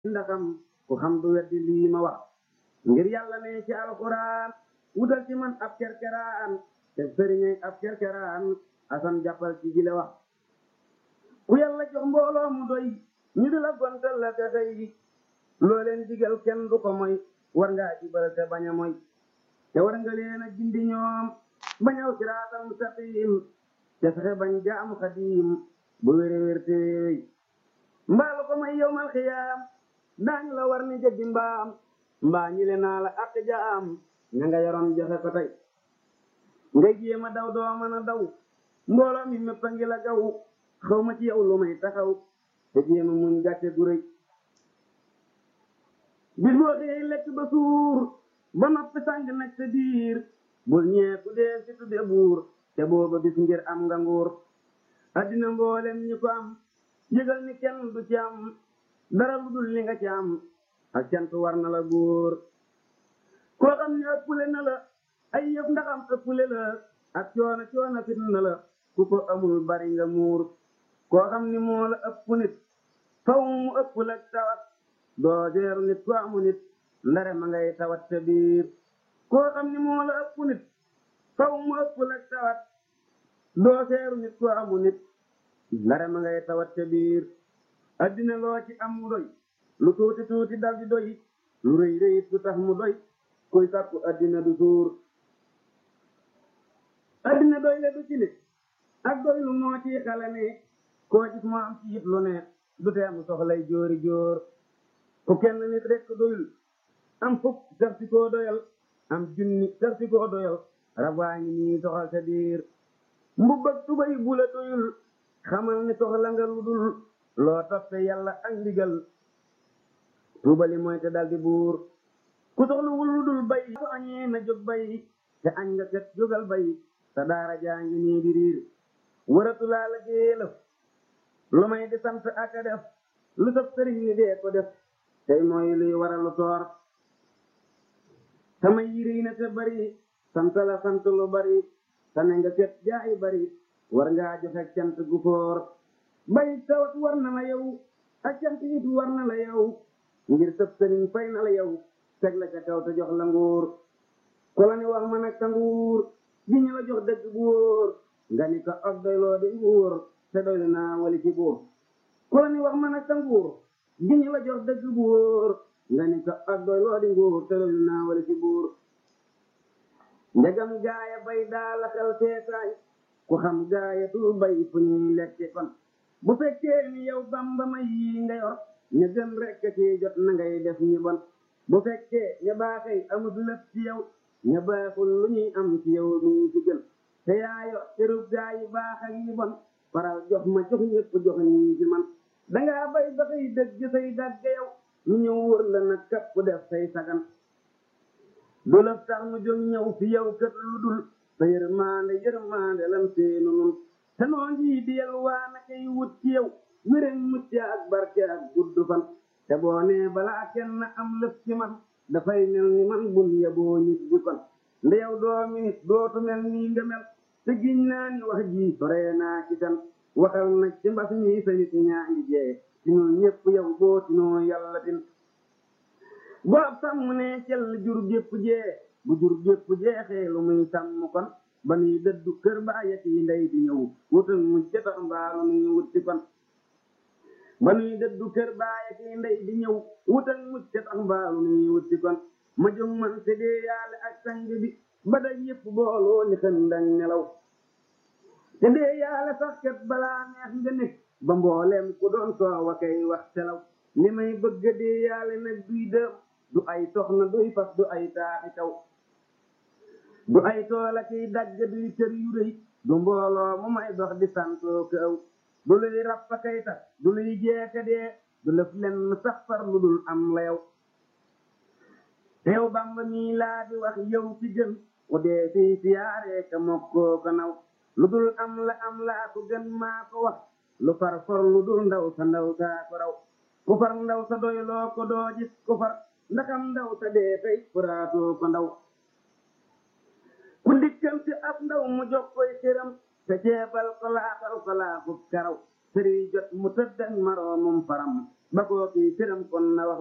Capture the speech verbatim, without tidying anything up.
ndaxam ku xam du weddi lii ma wax ngir yàlla ne ci alxuraan wutal ci man ab kerkeraan te sëriñay ab kerkeraan asan jàppal ci gile wax ku yàlla jox mbooloo mu doy ñu di la gontal la te tey loo leen digal kenn du ko moy war ngaa jubal te bañ a moy te war nga leen a gindi ñoom bañaw siraatal mustaqim te fexe bañ jaam xadim bu wér wér te wéy mbaalu ko may yowmal xiyaam daañu la war ni jëggi mbaam mbaa ñi le naa la ak jaam ña nga yoroon joxe ko tey ngay jéema daw doo mën a daw mbooloo mi mépp a ngi la gaw xaw ma ci yow lu may taxaw te jéema muñ gàcce gu rëy bis boo xëyee lekk ba suur ba noppi sàng nag sa biir bul ñee ku dee si tudde buur te booba bis ngir am nga nguur addina mboolem ñi ko am yëgal ni kenn du ci am dara lu dul li nga ci am ak cant war na la góor koo xam ne ëppule na la ay yëf ndaxam ëppule la ak coono coono fit na la ku ko amul bari nga muur koo xam ni moo la ëpp nit faw mu ëpp la tawat doo jeeru nit ku amu nit ndare ma ngay tawat sa biir koo xam ni moo la ëpp nit faw mu ëpp la tawat doo seeru nit ku amu nit ndare ma ngay tawat sa biir addina loo ci am mu doy lu tuuti tuuti dal di doy lu rëy rëyit du tax mu doy kuy sàkku addina du suur addina doy le du ci ne ak doy lu moo ci xale ne koo gis moo am ci yit lu ne du tee mu soxlay jóori jóor ku kenn nit rekk doyul am fukk sar si koo doyal am junni sar si koo doyal rabaa ngi nii soxal sa biir mbubb ak tubay bu la doyul xamal ni soxla nga lu dul loo toppe yàlla ak ndigal tuubali mooy te daldi buur ku soxluwul lu dul bay ko añee na jóg bay te añ nga kat jógal bay sa daara jaa ngi nii di riir waratu laa la géelëf lu may di sant ak a def lu sab sëriñ ni dee ko def tey mooy luy waralu toor sama yiri na te bari sant la sant lu bari tane nga kat jaayi bari war ngaa joxe cant gu foor bay tawat war na la yow ak cant it war na la yow ngir sab sëriñ fay na la yow teg la ca kaw te jox la nguur ku la ni wax ma nag sa nguur gi ñu la jox dëgg bu wóor nga ni ko ak doyloo di nguur te doylu naa wali ci buur ku la ni wax ma nag sa nguur gi ñu la jox dëgg bu wóor nga ni ko ak doyloo di nguur te doylu naa wali ci buur njagam gaaya bay daa la xel seetaay ku xam gaaya tu bay fu ñuy lekke kon bu fekkee ni yow bamba may yi nga yor ña gën rekk ci jot na ngay def ñi bon bu fekkee ña baaxey amut lépp ci yow ña baaxul lu ñuy am ci yow mii ci gën te yaayo terub gaa yi baax ak yi bon faral jox ma jox ñëpp jox ñii ci man dangaa bay ba say dëgg say dàgg yow ñu ñëw wër la nag kapp def say sagan du la tax mu jóg ñëw fi yow kët lu dul sa yërmande yërmande lam seenu nun te noo ngi di yel waa na kay wut ci yow wéren mucc ak barke ak gudd fan te boo nee balaa kenn am lëf ci man dafay mel ni man bun yeboo nit bi kon nde yow doomi nit dootu mel nii nga mel te giñ naa ni wax ji soree naa ci tan waxal nag ci mbas mi sa nit ñaa ngi jee ci noonu ñëpp yow boo ci noo yàlla tin boo ab sàmm ne cell jur gépp jee bu jur gépp jeexee lu muy sàmm kon ba nuy dëddu kër baayati ndey di ñëw wutal mu jëtax mbaalu nuy wutti kon ba nuy dëddu kër baayati ndey di ñëw wutal mu jëtax mbaalu nuy wutti kon ma jóg man te dee yaale ak sang bi ba day yëpp booloo ni xëndaŋ nelaw te dee yaale sax kat balaa neex nga nekk ba mbooleem ku doon soowa kay wax selaw li may bëgg dee yaale nag duy dëm du ay soxna duy fas du ay taaxi kaw du ay toola kiy dagg duy kër yu rëy du mbooloo mu may dox di santoo kaw du luy rappa kay tax du luy jeeka dee du lëf lenn sax far lu dul am la yow teew bamba mii laa di wax yow ci gën ku dee fii siyaaree ka mokkoo ko naw lu dul am la am laa ko gën maa ko wax lu far for lu dul ndaw sa ndaw saa ko raw ku far ndaw sa doy loo ko doo gis ku far ndaxam ndaw sa dee tey furaatoo ko ndaw ku dikkanti ab ndaw mu jox koy këram te ceebal ko laaxal ko laaxub karaw sëri jot mu tëddak maroomum faram ba koo kii cëram kon na wax